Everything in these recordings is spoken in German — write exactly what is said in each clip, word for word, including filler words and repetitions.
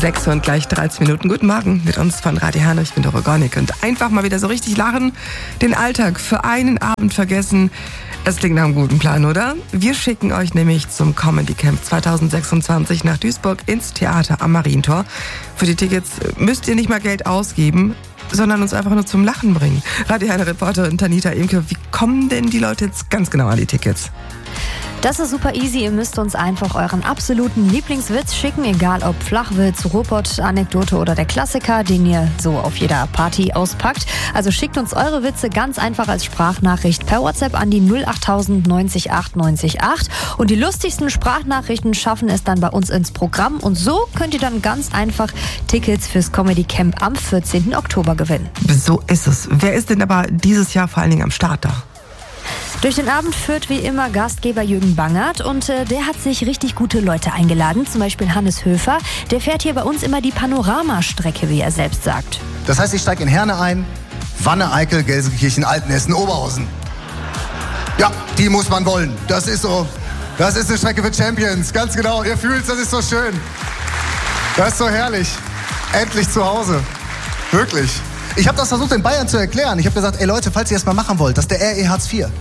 sechs und gleich dreizehn Minuten. Guten Morgen mit uns von Radio Herne. Ich bin Doro Gornik und einfach mal wieder so richtig lachen, den Alltag für einen Abend vergessen. Es klingt nach einem guten Plan, oder? Wir schicken euch nämlich zum Comedy Camp zwanzig sechsundzwanzig nach Duisburg ins Theater am Marientor. Für die Tickets müsst ihr nicht mal Geld ausgeben, sondern uns einfach nur zum Lachen bringen. Radio Herne Reporterin Tanita Imke, wie kommen denn die Leute jetzt ganz genau an die Tickets? Das ist super easy. Ihr müsst uns einfach euren absoluten Lieblingswitz schicken, egal ob Flachwitz, Robot, Anekdote oder der Klassiker, den ihr so auf jeder Party auspackt. Also schickt uns eure Witze ganz einfach als Sprachnachricht per WhatsApp an die null acht tausend neunzig acht neunzig acht. Und die lustigsten Sprachnachrichten schaffen es dann bei uns ins Programm. Und so könnt ihr dann ganz einfach Tickets fürs Comedy Camp am vierzehnten Oktober gewinnen. So ist es. Wer ist denn aber dieses Jahr vor allen Dingen am Start da? Durch den Abend führt wie immer Gastgeber Jürgen Bangert und äh, der hat sich richtig gute Leute eingeladen, zum Beispiel Hannes Höfer. Der fährt hier bei uns immer die Panoramastrecke, wie er selbst sagt. Das heißt, ich steige in Herne ein, Wanne, Eickel, Gelsenkirchen, Altenessen, Oberhausen. Ja, die muss man wollen. Das ist so, das ist eine Strecke für Champions, ganz genau. Ihr fühlt, das ist so schön. Das ist so herrlich. Endlich zu Hause. Wirklich. Ich habe das versucht in Bayern zu erklären. Ich habe gesagt, ey Leute, falls ihr das mal machen wollt, das ist der R E Hartz vier.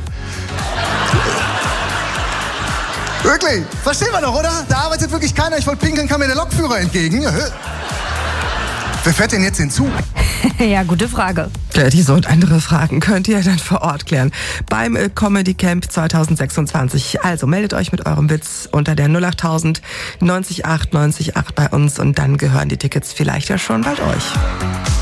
Wirklich? Verstehen wir doch, oder? Da arbeitet wirklich keiner. Ich wollte pinkeln, kam mir der Lokführer entgegen. Wer fährt denn jetzt hinzu? Ja, gute Frage. Ja, diese und andere Fragen könnt ihr dann vor Ort klären beim Comedy Camp zwanzig sechsundzwanzig. Also meldet euch mit eurem Witz unter der null acht tausend neunzig acht neunzig acht bei uns und dann gehören die Tickets vielleicht ja schon bald euch.